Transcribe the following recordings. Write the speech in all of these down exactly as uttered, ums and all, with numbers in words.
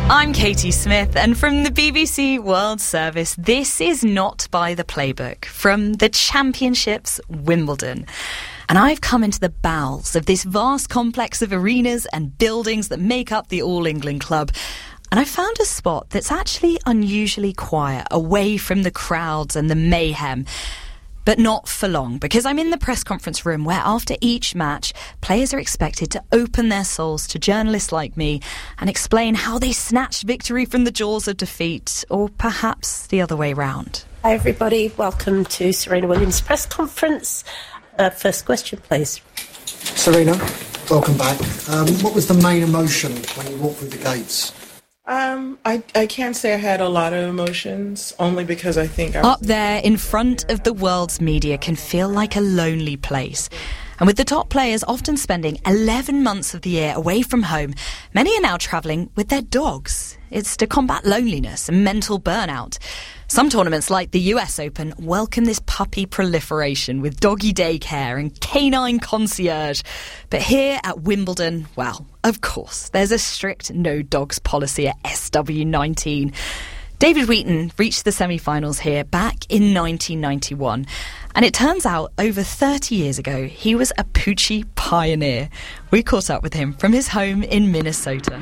I'm Katie Smith, and from the B B C World Service, this is Not by the Playbook, from the Championships, Wimbledon. And I've come into the bowels of this vast complex of arenas and buildings that make up the All England Club. And I found a spot that's actually unusually quiet, away from the crowds and the mayhem. But not for long, because I'm in the press conference room where after each match, players are expected to open their souls to journalists like me and explain how they snatched victory from the jaws of defeat, or perhaps the other way round. Hi everybody, welcome to Serena Williams' press conference. Uh, first question, please. Serena, welcome back. Um, what was the main emotion when you walked through the gates? Um, I, I can't say I had a lot of emotions, only because I think I was... Up there in front of the world's media can feel like a lonely place. And with the top players often spending eleven months of the year away from home, many are now travelling with their dogs. It's to combat loneliness and mental burnout. Some tournaments, like the U S Open, welcome this puppy proliferation with doggy daycare and canine concierge. But here at Wimbledon, well, of course, there's a strict no dogs policy at S W nineteen. David Wheaton reached the semi-finals here back in nineteen ninety-one. And it turns out, over thirty years ago, he was a Poochie pioneer. We caught up with him from his home in Minnesota.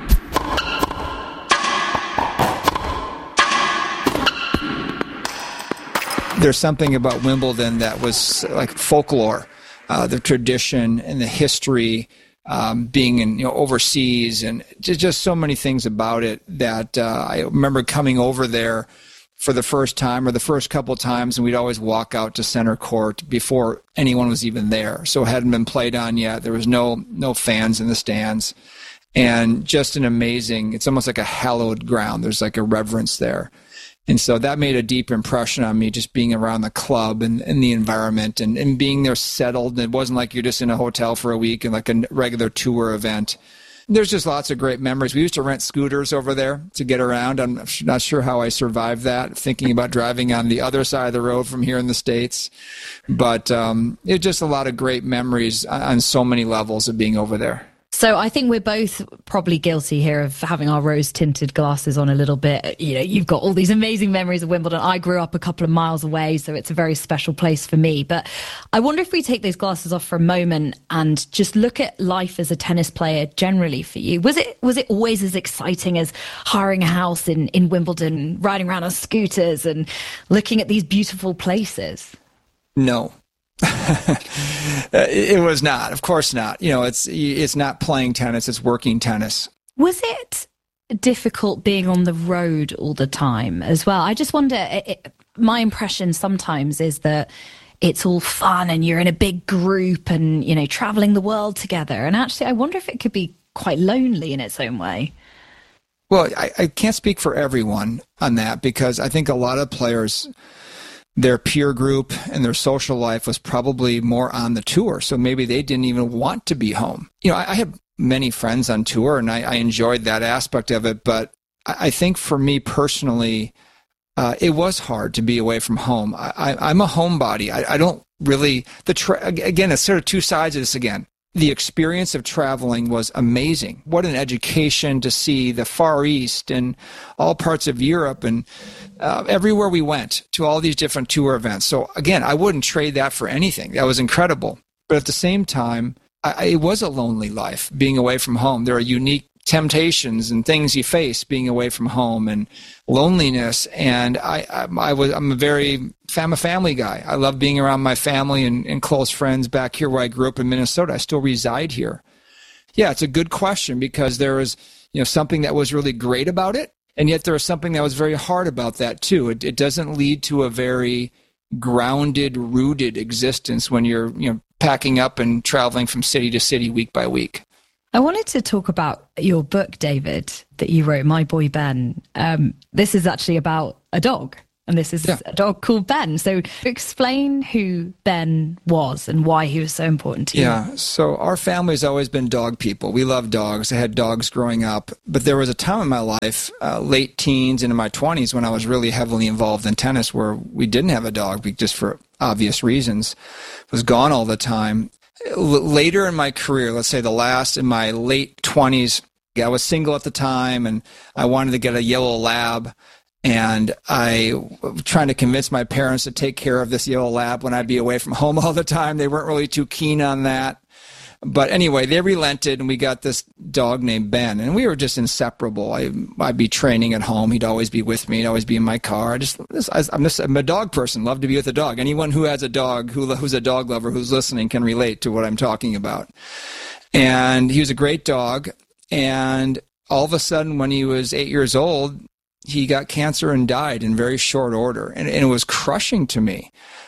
There's something about Wimbledon that was like folklore, uh, the tradition and the history, um, being in, you know, overseas, and just, just so many things about it that uh, I remember coming over there for the first time or the first couple of times, and we'd always walk out to center court before anyone was even there. So it hadn't been played on yet. There was no no fans in the stands, and just an amazing, it's almost like a hallowed ground. There's like a reverence there. And so that made a deep impression on me, just being around the club and, and the environment and, and being there settled. It wasn't like you're just in a hotel for a week and like a regular tour event. There's just lots of great memories. We used to rent scooters over there to get around. I'm not sure how I survived that, thinking about driving on the other side of the road from here in the States. But um, it's just a lot of great memories on so many levels of being over there. So I think we're both probably guilty here of having our rose-tinted glasses on a little bit. You know, you've got all these amazing memories of Wimbledon. I grew up a couple of miles away, so it's a very special place for me. But I wonder if we take those glasses off for a moment and just look at life as a tennis player generally for you. Was it was it always as exciting as hiring a house in, in Wimbledon, riding around on scooters and looking at these beautiful places? No. It was not. Of course not. You know, it's it's not playing tennis, it's working tennis. Was it difficult being on the road all the time as well? I just wonder, it, my impression sometimes is that it's all fun and you're in a big group and, you know, traveling the world together. And actually, I wonder if it could be quite lonely in its own way. Well, I, I can't speak for everyone on that, because I think a lot of players, their peer group and their social life was probably more on the tour. So maybe they didn't even want to be home. You know, I, I have many friends on tour and I, I enjoyed that aspect of it. But I, I think for me personally, uh, it was hard to be away from home. I, I, I'm a homebody. I, I don't really, the tra- again, it's sort of two sides of this again. The experience of traveling was amazing. What an education to see the Far East and all parts of Europe and uh, everywhere we went to all these different tour events. So again, I wouldn't trade that for anything. That was incredible. But at the same time, I, it was a lonely life being away from home. There are unique temptations and things you face being away from home and loneliness. And I, I, I was, I'm a very, I'm a family guy. I love being around my family and, and close friends back here where I grew up in Minnesota. I still reside here. Yeah, it's a good question, because there was, you know, something that was really great about it. And yet there was something that was very hard about that too. It, it doesn't lead to a very grounded, rooted existence when you're, you know, packing up and traveling from city to city week by week. I wanted to talk about your book, David, that you wrote, My Boy Ben. Um, this is actually about a dog, and this is yeah. a dog called Ben. So explain who Ben was and why he was so important to you. Yeah, so our family's always been dog people. We love dogs. I had dogs growing up. But there was a time in my life, uh, late teens into my twenties, when I was really heavily involved in tennis, where we didn't have a dog, just for obvious reasons. It was gone all the time. Later in my career, let's say the last, in my late twenties, I was single at the time, and I wanted to get a yellow lab. And I was trying to convince my parents to take care of this yellow lab when I'd be away from home all the time. They weren't really too keen on that. But anyway, they relented, and we got this dog named Ben, and we were just inseparable. I, I'd be training at home. He'd always be with me. He'd always be in my car. I just, I'm just, I'm a dog person. Love to be with a dog. Anyone who has a dog, who, who's a dog lover, who's listening, can relate to what I'm talking about. And he was a great dog. And all of a sudden, when he was eight years old, he got cancer and died in very short order. And, and it was crushing to me.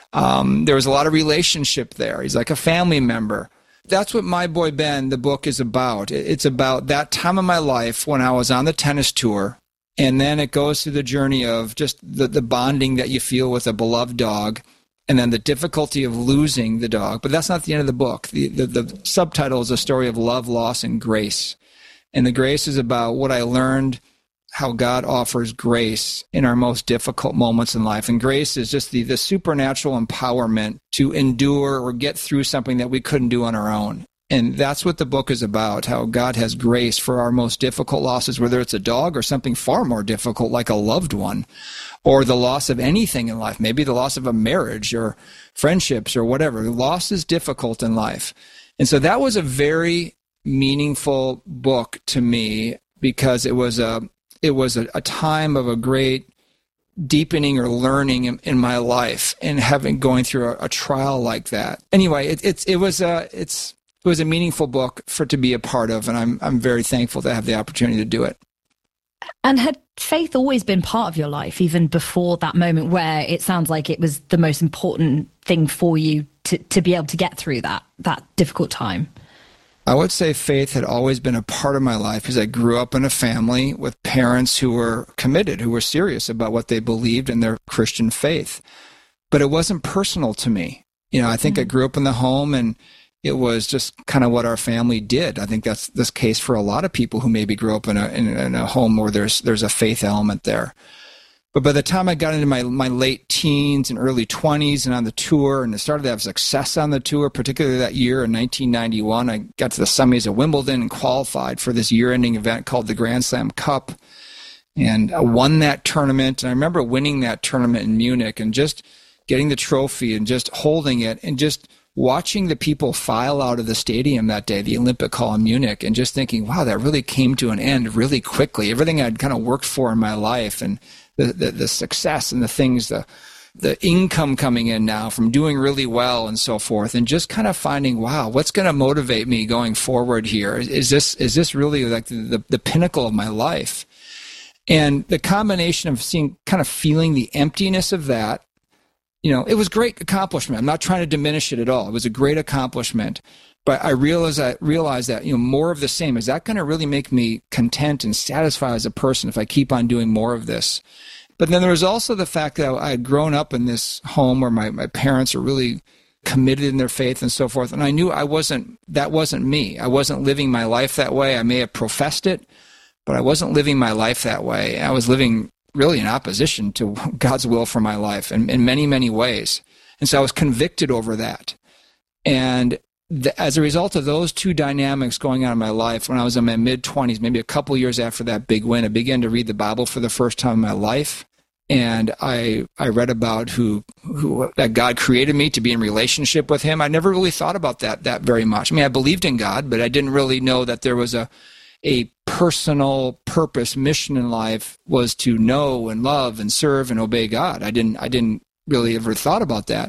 Um, there was a lot of relationship there. He's like a family member. That's what My Boy Ben, the book, is about. It's about that time of my life when I was on the tennis tour, and then it goes through the journey of just the, the bonding that you feel with a beloved dog, and then the difficulty of losing the dog. But that's not the end of the book. The, the, the subtitle is a story of love, loss, and grace. And the grace is about what I learned, how God offers grace in our most difficult moments in life. And grace is just the, the supernatural empowerment to endure or get through something that we couldn't do on our own. And that's what the book is about, how God has grace for our most difficult losses, whether it's a dog or something far more difficult like a loved one, or the loss of anything in life, maybe the loss of a marriage or friendships or whatever. Loss is difficult in life. And so that was a very meaningful book to me, because it was a It was a, a time of a great deepening or learning in, in my life, and having going through a, a trial like that. Anyway, it, it's it was a it's it was a meaningful book for to be a part of, and I'm I'm very thankful to have the opportunity to do it. And had faith always been part of your life, even before that moment where it sounds like it was the most important thing for you to to be able to get through that that difficult time? I would say faith had always been a part of my life, because I grew up in a family with parents who were committed, who were serious about what they believed in their Christian faith. But it wasn't personal to me. You know, I think mm-hmm. I grew up in the home, and it was just kind of what our family did. I think that's the case for a lot of people who maybe grew up in a in, in a home where there's there's a faith element there. But by the time I got into my, my late teens and early twenties and on the tour, and I started to have success on the tour, particularly that year in nineteen ninety-one, I got to the semis of Wimbledon and qualified for this year-ending event called the Grand Slam Cup. And I won that tournament. And I remember winning that tournament in Munich and just getting the trophy and just holding it and just watching the people file out of the stadium that day, the Olympic Hall in Munich, and just thinking, wow, that really came to an end really quickly. Everything I'd kind of worked for in my life, and The, the the success and the things, the the income coming in now from doing really well and so forth, and just kind of finding, wow, what's going to motivate me going forward here? Is this is this really like the, the, the pinnacle of my life? And the combination of seeing, kind of feeling the emptiness of that, you know, it was great accomplishment. I'm not trying to diminish it at all. It was a great accomplishment. But I realized that, realized that, you know, more of the same, is that going to really make me content and satisfied as a person if I keep on doing more of this? But then there was also the fact that I had grown up in this home where my, my parents are really committed in their faith and so forth. And I knew I wasn't, that wasn't me. I wasn't living my life that way. I may have professed it, but I wasn't living my life that way. I was living really in opposition to God's will for my life in, in many, many ways. And so I was convicted over that. And The, as a result of those two dynamics going on in my life, when I was in my mid-twenties, maybe a couple years after that big win, I began to read the Bible for the first time in my life. And I I read about who, who that God created me to be in relationship with him. I never really thought about that that very much. I mean, I believed in God, but I didn't really know that there was a a personal purpose, mission in life was to know and love and serve and obey God. I didn't I didn't really ever thought about that.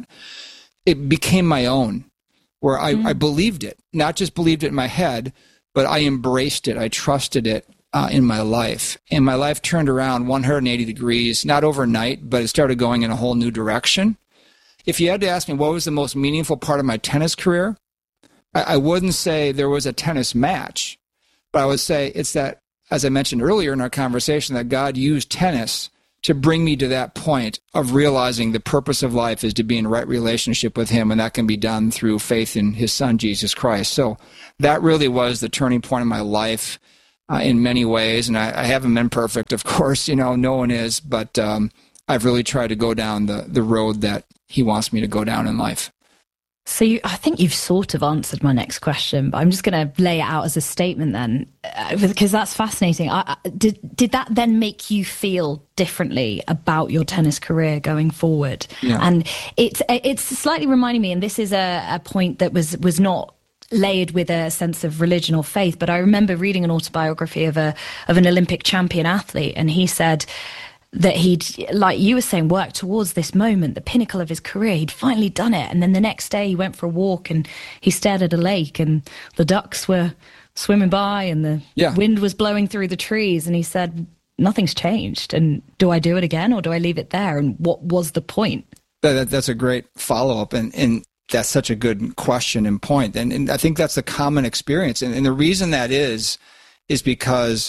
It became my own, where I, mm. I believed it, not just believed it in my head, but I embraced it. I trusted it uh, in my life. And my life turned around one hundred eighty degrees, not overnight, but it started going in a whole new direction. If you had to ask me what was the most meaningful part of my tennis career, I, I wouldn't say there was a tennis match, but I would say it's that, as I mentioned earlier in our conversation, that God used tennis to bring me to that point of realizing the purpose of life is to be in right relationship with him, and that can be done through faith in his son, Jesus Christ. So that really was the turning point in my life uh, in many ways, and I, I haven't been perfect, of course, you know, no one is, but um, I've really tried to go down the, the road that he wants me to go down in life. So you, I think you've sort of answered my next question, but I'm just going to lay it out as a statement then, uh, because that's fascinating. I, I, did did that then make you feel differently about your tennis career going forward? Yeah. And it's it's slightly reminding me, and this is a, a point that was was not layered with a sense of religion or faith, but I remember reading an autobiography of a of an Olympic champion athlete, and he said that he'd, like you were saying, worked towards this moment, the pinnacle of his career. He'd finally done it. And then the next day he went for a walk and he stared at a lake and the ducks were swimming by and the yeah. wind was blowing through the trees. And he said, nothing's changed. And do I do it again or do I leave it there? And what was the point? That, that's a great follow-up. And, and that's such a good question and point. And, and I think that's the common experience. And, and the reason that is, is because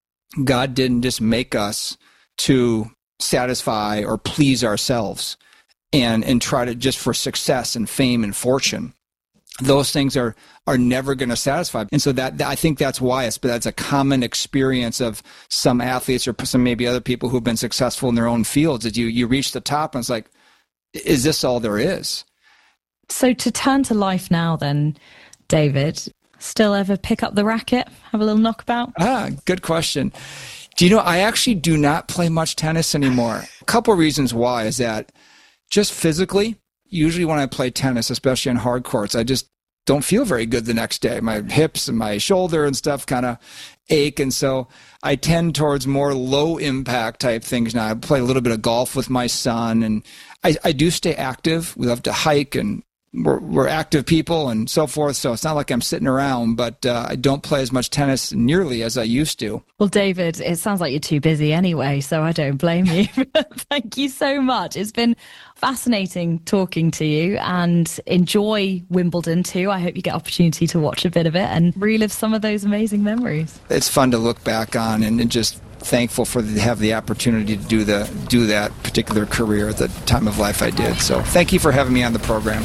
God didn't just make us to satisfy or please ourselves and and try to just for success and fame and fortune. Those things are are never going to satisfy. And so that, that I think that's why it's but that's a common experience of some athletes or some maybe other people who've been successful in their own fields, that you you reach the top and it's like, is this all there is? So to turn to life now then, David, still ever pick up the racket, have a little knockabout? Ah, good question. Do you know, I actually do not play much tennis anymore. A couple of reasons why is that just physically, usually when I play tennis, especially on hard courts, I just don't feel very good the next day. My hips and my shoulder and stuff kind of ache. And so I tend towards more low impact type things now. I play a little bit of golf with my son and I, I do stay active. We love to hike and We're, we're active people and so forth, so it's not like I'm sitting around, but uh, I don't play as much tennis nearly as I used to. Well, David, it sounds like you're too busy anyway, so I don't blame you. Thank you so much. It's been fascinating talking to you, and enjoy Wimbledon too. I hope you get opportunity to watch a bit of it and relive some of those amazing memories. It's fun to look back on, and, and just thankful for the, have the opportunity to do the do that particular career at the time of life I did. So thank you for having me on the program.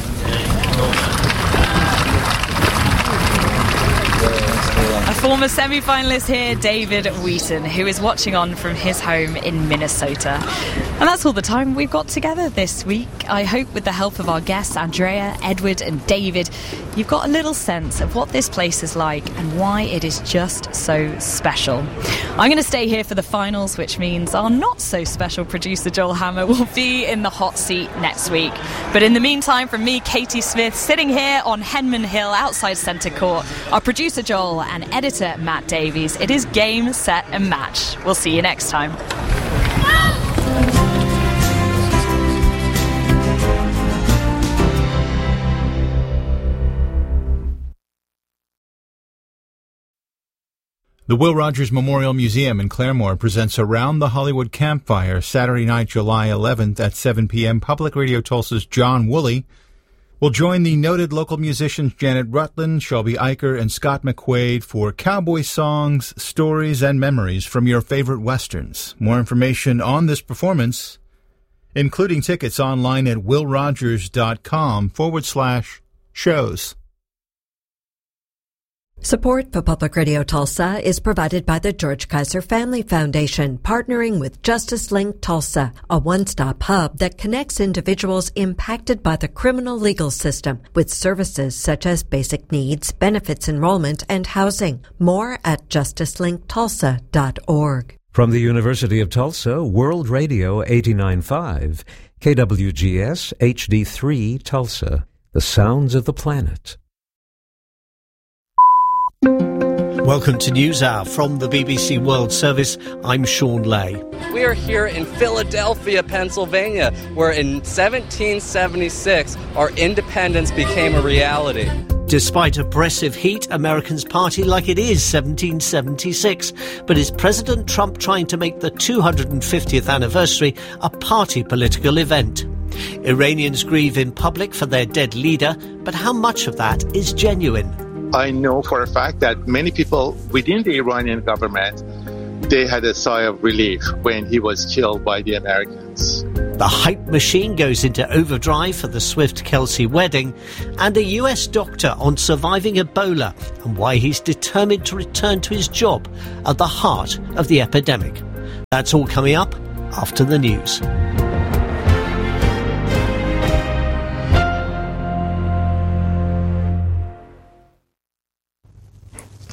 A former semi-finalist here, David Wheaton, who is watching on from his home in Minnesota. And that's all the time we've got together this week. I hope with the help of our guests, Andrea, Edward and David, you've got a little sense of what this place is like and why it is just so special. I'm going to stay here for the finals, which means our not-so-special producer, Joel Hammer, will be in the hot seat next week. But in the meantime, from me, Katie Smith, sitting here on Henman Hill outside Centre Court, our producer, Joel, and editor, Matt Davies, it is game, set and match. We'll see you next time. The Will Rogers Memorial Museum in Claremore presents Around the Hollywood Campfire, Saturday night, July eleventh at seven p.m. Public Radio Tulsa's John Woolley will join the noted local musicians Janet Rutland, Shelby Eicher, and Scott McQuaid for cowboy songs, stories, and memories from your favorite westerns. More information on this performance, including tickets, online at willrogers.com forward slash shows. Support for Public Radio Tulsa is provided by the George Kaiser Family Foundation, partnering with Justice Link Tulsa, a one-stop hub that connects individuals impacted by the criminal legal system with services such as basic needs, benefits enrollment, and housing. More at justice link tulsa dot org. From the University of Tulsa, World Radio eighty-nine point five, K W G S H D three Tulsa, the sounds of the planet. Welcome to NewsHour from the B B C World Service. I'm Sean Lay. We are here in Philadelphia, Pennsylvania, where in seventeen seventy-six our independence became a reality. Despite oppressive heat, Americans party like it is seventeen seventy-six. But is President Trump trying to make the two hundred fiftieth anniversary a party political event? Iranians grieve in public for their dead leader, but how much of that is genuine? I know for a fact that many people within the Iranian government, they had a sigh of relief when he was killed by the Americans. The hype machine goes into overdrive for the Swift-Kelsey wedding, and a U S doctor on surviving Ebola and why he's determined to return to his job at the heart of the epidemic. That's all coming up after the news.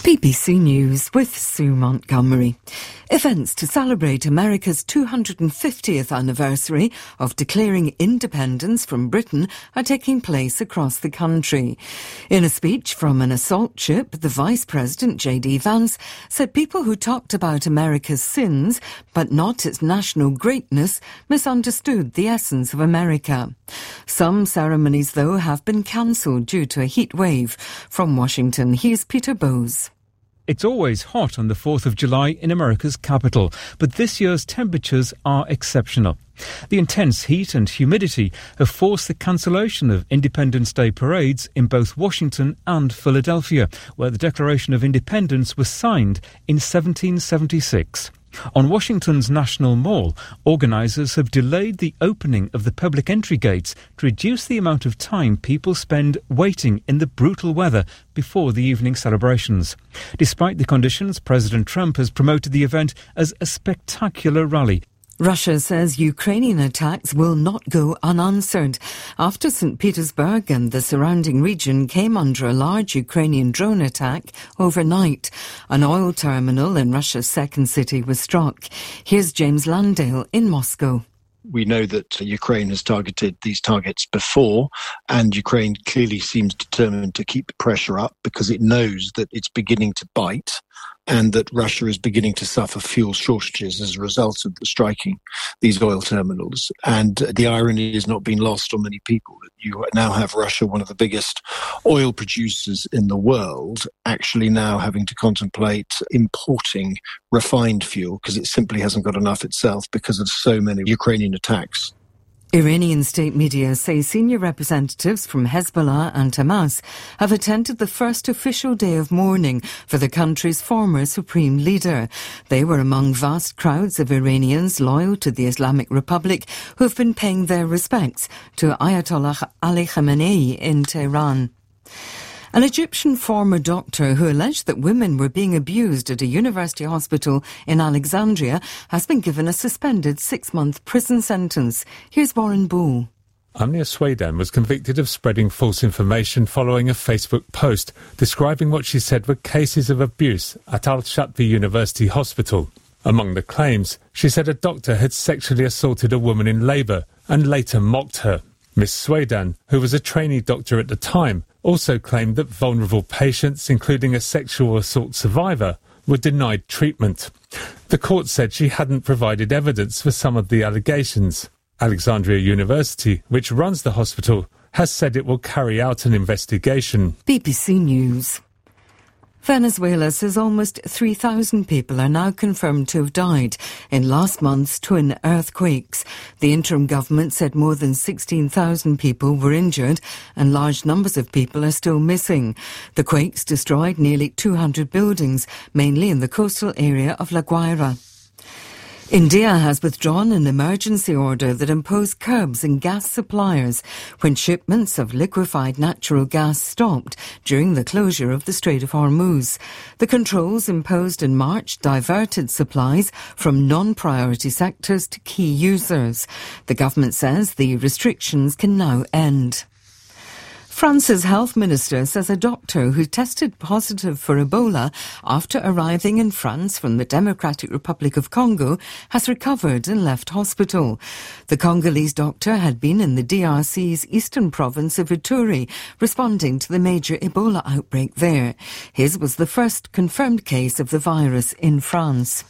B B C News with Sue Montgomery. Events to celebrate America's two hundred fiftieth anniversary of declaring independence from Britain are taking place across the country. In a speech from an assault ship, the Vice President, J D Vance, said people who talked about America's sins, but not its national greatness, misunderstood the essence of America. Some ceremonies, though, have been cancelled due to a heat wave. From Washington, here's Peter Bowes. It's always hot on the fourth of July in America's capital, but this year's temperatures are exceptional. The intense heat and humidity have forced the cancellation of Independence Day parades in both Washington and Philadelphia, where the Declaration of Independence was signed in seventeen seventy-six. On Washington's National Mall, organisers have delayed the opening of the public entry gates to reduce the amount of time people spend waiting in the brutal weather before the evening celebrations. Despite the conditions, President Trump has promoted the event as a spectacular rally. Russia says Ukrainian attacks will not go unanswered after Saint Petersburg and the surrounding region came under a large Ukrainian drone attack overnight. An oil terminal in Russia's second city was struck. Here's James Landale in Moscow. We know that Ukraine has targeted these targets before, and Ukraine clearly seems determined to keep the pressure up because it knows that it's beginning to bite and that Russia is beginning to suffer fuel shortages as a result of striking these oil terminals. And the irony is not being lost on many people that you now have Russia, one of the biggest oil producers in the world, actually now having to contemplate importing refined fuel because it simply hasn't got enough itself because of so many Ukrainian attacks. Iranian state media say senior representatives from Hezbollah and Hamas have attended the first official day of mourning for the country's former supreme leader. They were among vast crowds of Iranians loyal to the Islamic Republic who have been paying their respects to Ayatollah Ali Khamenei in Tehran. An Egyptian former doctor who alleged that women were being abused at a university hospital in Alexandria has been given a suspended six-month prison sentence. Here's Warren Bull. Amnia Swadan was convicted of spreading false information following a Facebook post describing what she said were cases of abuse at Al-Shatbi University Hospital. Among the claims, she said a doctor had sexually assaulted a woman in labour and later mocked her. Miss Swadan, who was a trainee doctor at the time, also claimed that vulnerable patients, including a sexual assault survivor, were denied treatment. The court said she hadn't provided evidence for some of the allegations. Alexandria University, which runs the hospital, has said it will carry out an investigation. B B C News. Venezuela says almost three thousand people are now confirmed to have died in last month's twin earthquakes. The interim government said more than sixteen thousand people were injured and large numbers of people are still missing. The quakes destroyed nearly two hundred buildings, mainly in the coastal area of La Guaira. India has withdrawn an emergency order that imposed curbs in gas suppliers when shipments of liquefied natural gas stopped during the closure of the Strait of Hormuz. The controls imposed in March diverted supplies from non-priority sectors to key users. The government says the restrictions can now end. France's health minister says a doctor who tested positive for Ebola after arriving in France from the Democratic Republic of Congo has recovered and left hospital. The Congolese doctor had been in the D R C's eastern province of Ituri, responding to the major Ebola outbreak there. His was the first confirmed case of the virus in France.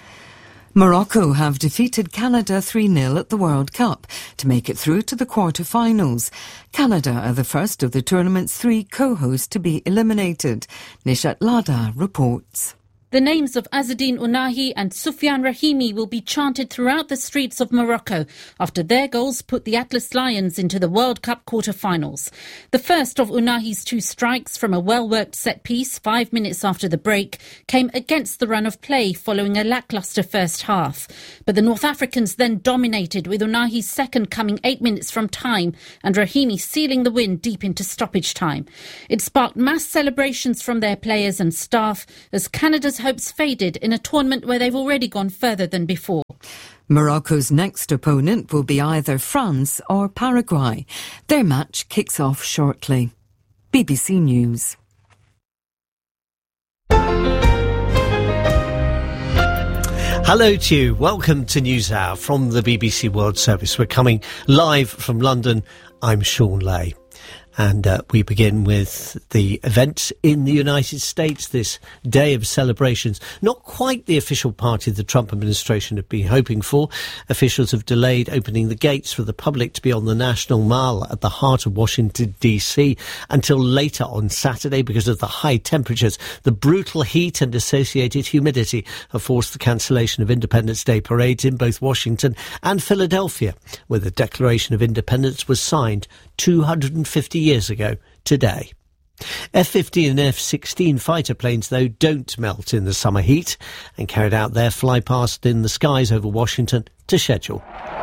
Morocco have defeated Canada three nil at the World Cup to make it through to the quarter-finals. Canada are the first of the tournament's three co-hosts to be eliminated. Nishat Lada reports. The names of Azzedine Ounahi and Soufiane Rahimi will be chanted throughout the streets of Morocco after their goals put the Atlas Lions into the World Cup quarter-finals. The first of Ounahi's two strikes from a well-worked set-piece five minutes after the break came against the run of play following a lacklustre first half. But the North Africans then dominated, with Ounahi's second coming eight minutes from time and Rahimi sealing the win deep into stoppage time. It sparked mass celebrations from their players and staff as Canada's hopes faded in a tournament where they've already gone further than before. Morocco's next opponent will be either France or Paraguay. Their match kicks off shortly. B B C News. Hello to you. Welcome to NewsHour from the B B C World Service. We're coming live from London. I'm Sean Lay. And uh, we begin with the events in the United States, this day of celebrations. Not quite the official party the Trump administration had been hoping for. Officials have delayed opening the gates for the public to be on the National Mall at the heart of Washington, D C until later on Saturday because of the high temperatures. The brutal heat and associated humidity have forced the cancellation of Independence Day parades in both Washington and Philadelphia, where the Declaration of Independence was signed two hundred fifty years ago today. F fifteen and F sixteen fighter planes, though, don't melt in the summer heat and carried out their fly past in the skies over Washington to schedule.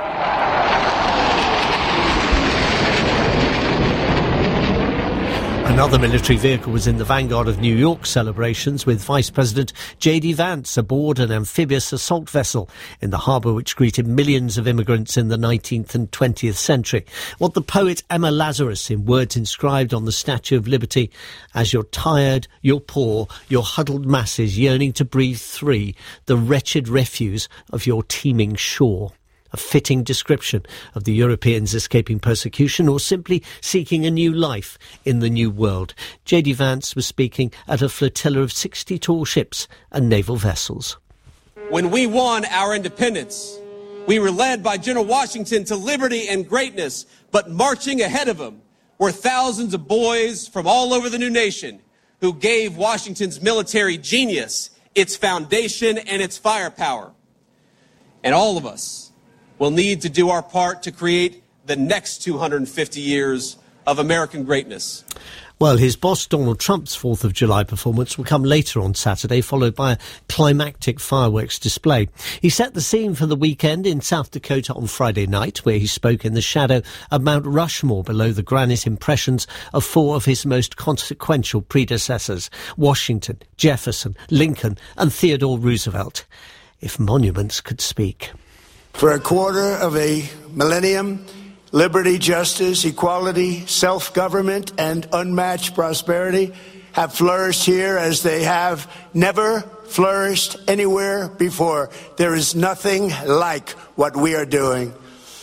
Another military vehicle was in the vanguard of New York celebrations with Vice President J D Vance aboard an amphibious assault vessel in the harbour which greeted millions of immigrants in the nineteenth and twentieth century. What the poet Emma Lazarus, in words inscribed on the Statue of Liberty, as you're tired, you're poor, you're huddled masses yearning to breathe free, the wretched refuse of your teeming shore. A fitting description of the Europeans escaping persecution or simply seeking a new life in the new world. J D Vance was speaking at a flotilla of sixty tall ships and naval vessels. When we won our independence, we were led by General Washington to liberty and greatness, but marching ahead of him were thousands of boys from all over the new nation who gave Washington's military genius its foundation and its firepower. And all of us will need to do our part to create the next two hundred fifty years of American greatness. Well, his boss Donald Trump's fourth of July performance will come later on Saturday, followed by a climactic fireworks display. He set the scene for the weekend in South Dakota on Friday night, where he spoke in the shadow of Mount Rushmore below the granite impressions of four of his most consequential predecessors, Washington, Jefferson, Lincoln and Theodore Roosevelt. If monuments could speak. For a quarter of a millennium, liberty, justice, equality, self-government, and unmatched prosperity have flourished here as they have never flourished anywhere before. There is nothing like what we are doing.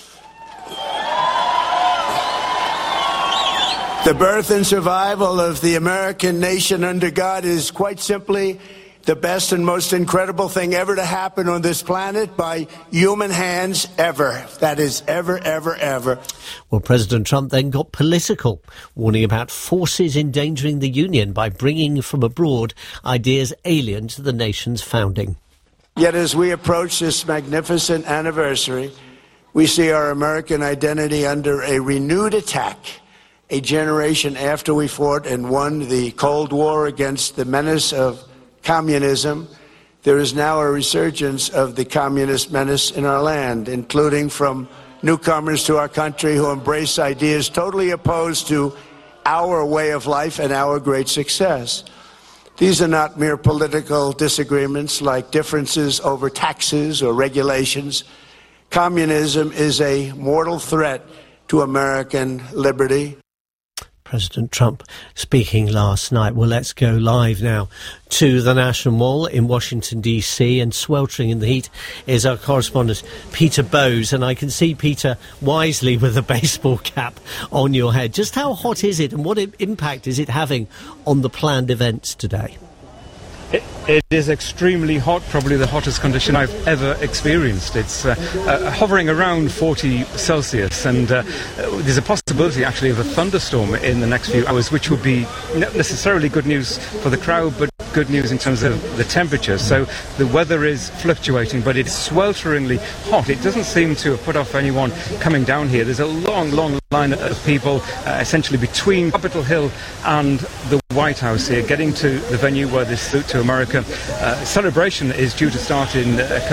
The birth and survival of the American nation under God is quite simply the best and most incredible thing ever to happen on this planet by human hands ever. That is ever, ever, ever. Well, President Trump then got political, warning about forces endangering the Union by bringing from abroad ideas alien to the nation's founding. Yet as we approach this magnificent anniversary, we see our American identity under a renewed attack. A generation after we fought and won the Cold War against the menace of communism, there is now a resurgence of the communist menace in our land, including from newcomers to our country who embrace ideas totally opposed to our way of life and our great success. These are not mere political disagreements like differences over taxes or regulations. Communism is a mortal threat to American liberty. President Trump speaking last night. Well, let's go live now to the National Mall in Washington, D C, and sweltering in the heat is our correspondent, Peter Bowes. And I can see Peter wisely with a baseball cap on your head. Just how hot is it and what impact is it having on the planned events today? It, it is extremely hot, probably the hottest condition I've ever experienced. It's uh, uh, hovering around forty Celsius, and uh, there's a possibility actually of a thunderstorm in the next few hours, which would be not necessarily good news for the crowd, but good news in terms of the temperature. So the weather is fluctuating, but it's swelteringly hot. It doesn't seem to have put off anyone coming down here. There's a long, long line of people uh, essentially between Capitol Hill and the White House here, getting to the venue where this Salute to America uh, celebration is due to start in a couple of hours.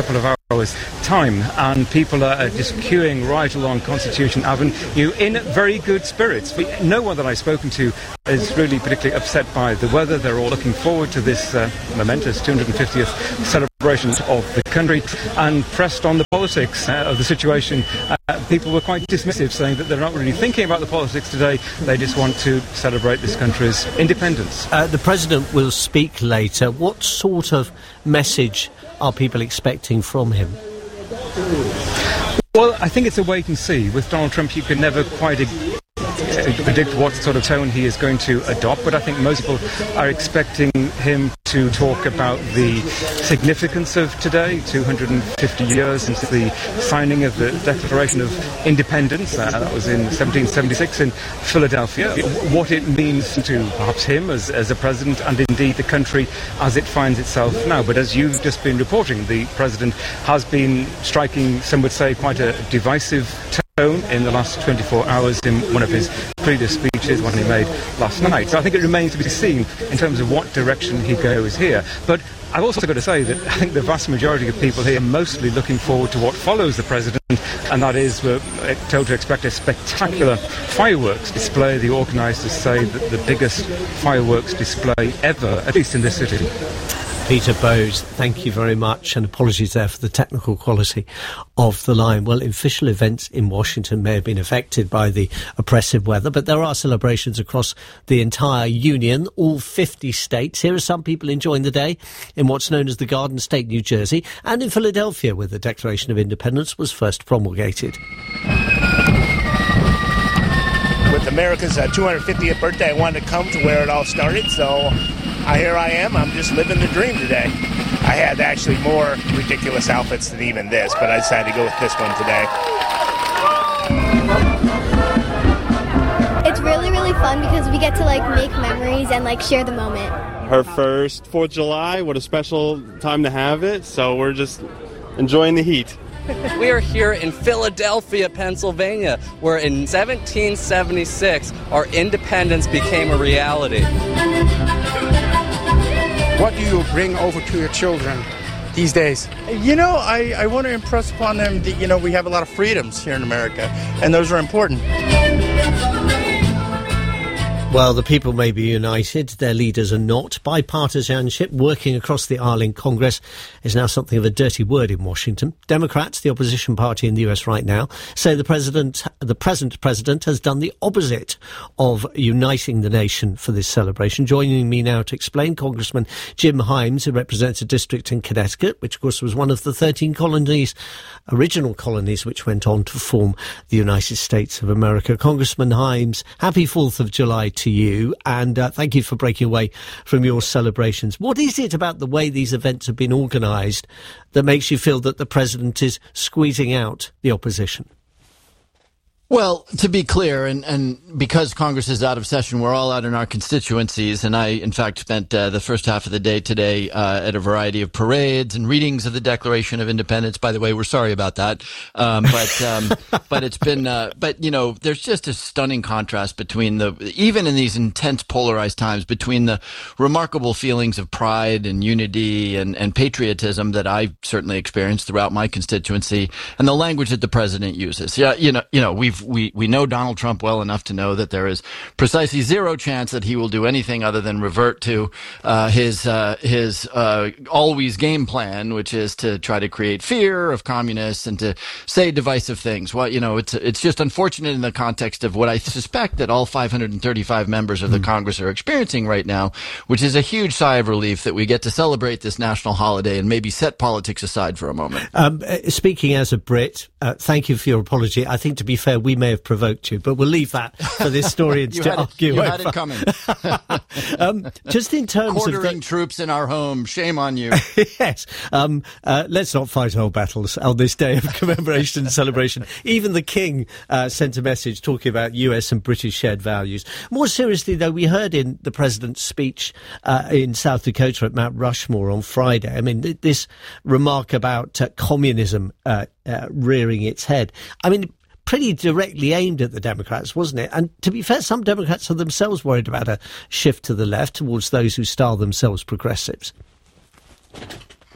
hours' time, and people are just queuing right along Constitution Avenue in very good spirits. No one that I've spoken to is really particularly upset by the weather. They're all looking forward to this uh, momentous two hundred fiftieth celebration of the country, and pressed on the politics uh, of the situation. Uh, people were quite dismissive, saying that they're not really thinking about the politics today. They just want to celebrate this country's independence. Uh, the President will speak later. What sort of message are people expecting from him? Well, I think it's a wait and see. With Donald Trump, you can never quite ag- predict what sort of tone he is going to adopt, but I think most people are expecting him to talk about the significance of today, two hundred fifty years since the signing of the Declaration of Independence. Uh, that was in seventeen seventy-six in Philadelphia. What it means to perhaps him as, as a president, and indeed the country as it finds itself now. But as you've just been reporting, the president has been striking, some would say, quite a divisive tone in the last twenty-four hours in one of his previous speeches, one he made last night. So I think it remains to be seen in terms of what direction he goes here. But I've also got to say that I think the vast majority of people here are mostly looking forward to what follows the president, and that is we're told to expect a spectacular fireworks display. The organisers say that the biggest fireworks display ever, at least in this city. Peter Bowes, thank you very much, and apologies there for the technical quality of the line. Well, official events in Washington may have been affected by the oppressive weather, but there are celebrations across the entire Union, all fifty states. Here are some people enjoying the day in what's known as the Garden State, New Jersey, and in Philadelphia, where the Declaration of Independence was first promulgated. With America's uh, two hundred fiftieth birthday, I wanted to come to where it all started, so uh, here I am. I'm just living the dream today. I had actually more ridiculous outfits than even this, but I decided to go with this one today. It's really, really fun because we get to, like, make memories and, like, share the moment. Her first fourth of July, what a special time to have it, so we're just enjoying the heat. We are here in Philadelphia, Pennsylvania, where in seventeen seventy-six our independence became a reality. What do you bring over to your children these days? You know, I, I want to impress upon them that, you know, we have a lot of freedoms here in America, and those are important. Well, the people may be united, their leaders are not. Bipartisanship working across the aisle in Congress is now something of a dirty word in Washington. Democrats, the opposition party in the U S right now, say the president, the present president has done the opposite of uniting the nation for this celebration. Joining me now to explain, Congressman Jim Himes, who represents a district in Connecticut, which of course was one of the thirteen colonies, original colonies, which went on to form the United States of America. Congressman Himes, happy fourth of July to you, and uh, thank you for breaking away from your celebrations. What is it about the way these events have been organised that makes you feel that the president is squeezing out the opposition? Well, to be clear, and, and because Congress is out of session, we're all out in our constituencies, and I, in fact, spent uh, the first half of the day today uh, at a variety of parades and readings of the Declaration of Independence. By the way, we're sorry about that, um, but um, but it's been, uh, but you know, there's just a stunning contrast between the, even in these intense polarized times, between the remarkable feelings of pride and unity and, and patriotism that I certainly experienced throughout my constituency, and the language that the president uses. Yeah, you know, you know, we've We, we know Donald Trump well enough to know that there is precisely zero chance that he will do anything other than revert to uh, his uh, his uh, always game plan, which is to try to create fear of communists and to say divisive things. Well, you know, it's it's just unfortunate in the context of what I suspect that all five hundred thirty-five members of the mm. Congress are experiencing right now, which is a huge sigh of relief that we get to celebrate this national holiday and maybe set politics aside for a moment. Um, speaking as a Brit, uh, thank you for your apology. I think, to be fair, we may have provoked you, but we'll leave that for the historians to argue you over. had it coming. um, just in terms Quartering of the troops in our home, shame on you. Yes. Um, uh, let's not fight whole battles on this day of commemoration and celebration. Even the King uh, sent a message talking about U S and British shared values. More seriously, though, we heard in the president's speech uh, in South Dakota at Mount Rushmore on Friday, I mean, th- this remark about uh, communism uh, uh, rearing its head. I mean, pretty directly aimed at the Democrats, wasn't it? And to be fair, some Democrats are themselves worried about a shift to the left towards those who style themselves progressives.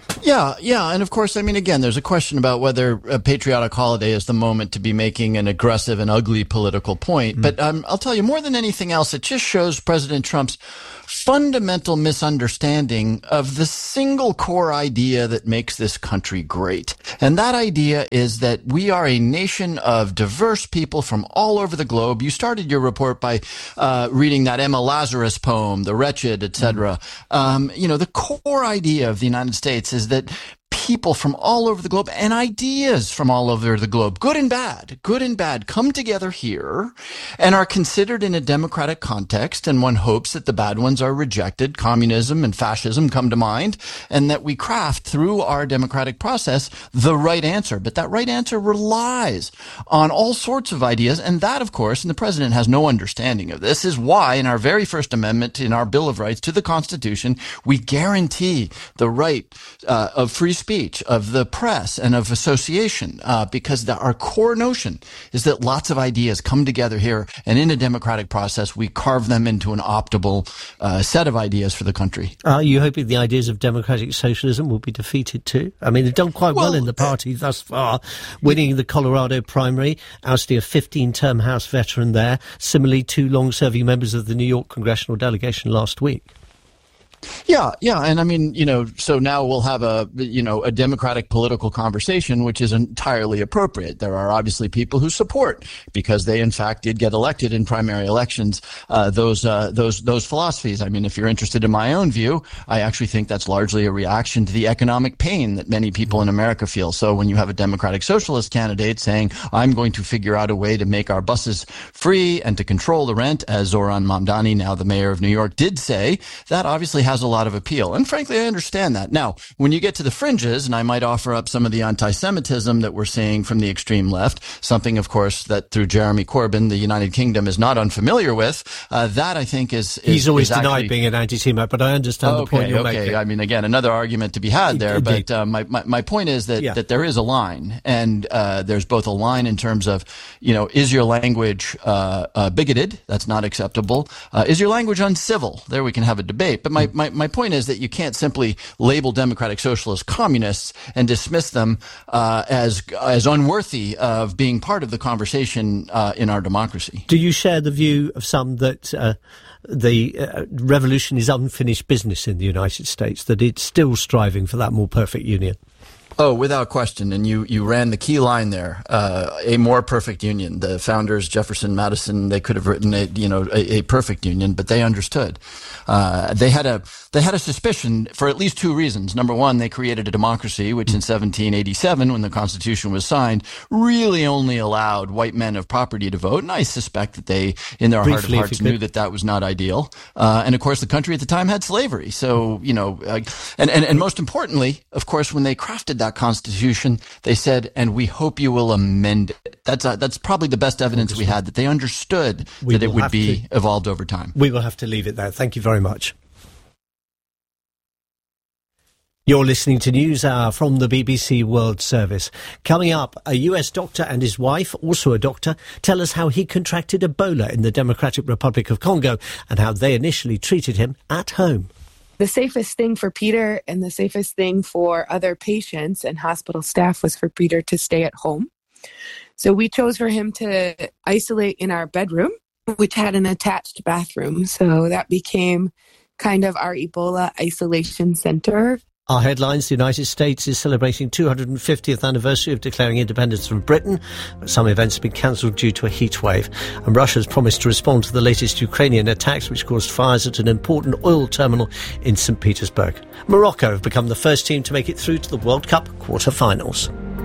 Yeah, yeah. And of course, I mean, again, there's a question about whether a patriotic holiday is the moment to be making an aggressive and ugly political point. Mm. But um, I'll tell you, more than anything else, it just shows President Trump's fundamental misunderstanding of the single core idea that makes this country great. And that idea is that we are a nation of diverse people from all over the globe. You started your report by uh, reading that Emma Lazarus poem, The Wretched, et cetera. Mm. Um, you know, the core idea of the United States is that people from all over the globe and ideas from all over the globe, good and bad, good and bad, come together here and are considered in a democratic context. And one hopes that the bad ones are rejected. Communism and fascism come to mind, and that we craft through our democratic process the right answer. But that right answer relies on all sorts of ideas. And that, of course, and the president has no understanding of this, is why in our very first amendment in our Bill of Rights to the Constitution, we guarantee the right uh, of free speech, of the press, and of association, uh, because the, our core notion is that lots of ideas come together here, and in a democratic process, we carve them into an optimal uh, set of ideas for the country. Are you hoping the ideas of democratic socialism will be defeated too? I mean, they've done quite well, well in the party thus far, winning the Colorado primary, ousting a fifteen-term House veteran there, similarly two long-serving members of the New York congressional delegation last week. Yeah, yeah. And I mean, you know, so now we'll have a, you know, a democratic political conversation, which is entirely appropriate. There are obviously people who support, because they in fact did get elected in primary elections, uh, those, uh, those, those philosophies. I mean, if you're interested in my own view, I actually think that's largely a reaction to the economic pain that many people in America feel. So when you have a democratic socialist candidate saying, I'm going to figure out a way to make our buses free and to control the rent, as Zoran Mamdani, now the mayor of New York, did say, that obviously has a lot of appeal. And frankly, I understand that. Now, when you get to the fringes, and I might offer up some of the anti-Semitism that we're seeing from the extreme left, something, of course, that through Jeremy Corbyn, the United Kingdom is not unfamiliar with, uh, that I think is... is He's always is denied actually, being an anti-Semite, but I understand okay, the point you're okay. making. I mean, again, another argument to be had there, Indeed. but uh, my, my, my point is that, yeah. that there is a line, and uh, there's both a line in terms of, you know, is your language uh, uh, bigoted? That's not acceptable. Uh, is your language uncivil? There we can have a debate. But my, mm. my, my point is that you can't simply label democratic socialist communists and dismiss them uh, as as unworthy of being part of the conversation uh, in our democracy. Do you share the view of some that uh, the uh, revolution is unfinished business in the United States, that it's still striving for that more perfect union? Oh, without question. And you, you ran the key line there, uh, a more perfect union. The founders, Jefferson, Madison, they could have written a, you know, a, a perfect union, but they understood. Uh, they had a, they had a suspicion for at least two reasons. Number one, they created a democracy, which in seventeen eighty-seven, when the Constitution was signed, really only allowed white men of property to vote. And I suspect that they, in their Briefly, heart of hearts, knew that that was not ideal. Uh, and of course, the country at the time had slavery. So, you know, uh, and, and, and most importantly, of course, when they crafted that Constitution, they said, and we hope you will amend it. That's uh, that's probably the best evidence we had, that they understood we that it would be to, evolved over time. We will have to leave it there. Thank you very much. You're listening to News Hour from the B B C World Service. Coming up, a U S doctor and his wife, also a doctor, tell us how he contracted Ebola in the Democratic Republic of Congo and how they initially treated him at home. The safest thing for Peter and the safest thing for other patients and hospital staff was for Peter to stay at home. So we chose for him to isolate in our bedroom, which had an attached bathroom. So that became kind of our Ebola isolation center. Our headlines: the United States is celebrating two hundred fiftieth anniversary of declaring independence from Britain, but some events have been cancelled due to a heat wave. And Russia's promised to respond to the latest Ukrainian attacks, which caused fires at an important oil terminal in Saint Petersburg. Morocco have become the first team to make it through to the World Cup quarter-finals.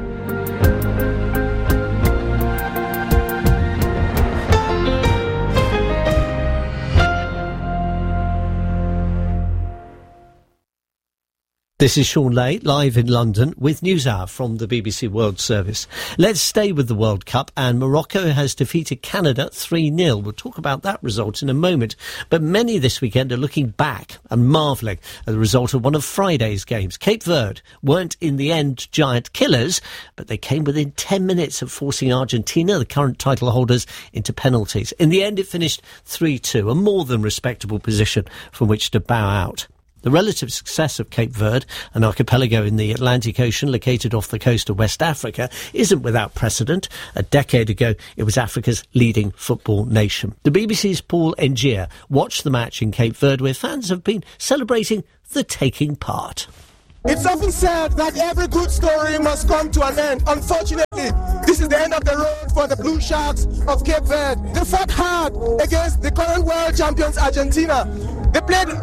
This is Sean Lay, live in London with NewsHour from the B B C World Service. Let's stay with the World Cup, and Morocco has defeated Canada three nil. We'll talk about that result in a moment. But many this weekend are looking back and marvelling at the result of one of Friday's games. Cape Verde weren't in the end giant killers, but they came within ten minutes of forcing Argentina, the current title holders, into penalties. In the end, it finished three two, a more than respectable position from which to bow out. The relative success of Cape Verde, an archipelago in the Atlantic Ocean located off the coast of West Africa, isn't without precedent. A decade ago, it was Africa's leading football nation. The B B C's Paul Engier watched the match in Cape Verde, where fans have been celebrating the taking part. It's often said that every good story must come to an end. Unfortunately, this is the end of the road for the Blue Sharks of Cape Verde. They fought hard against the current world champions Argentina. They played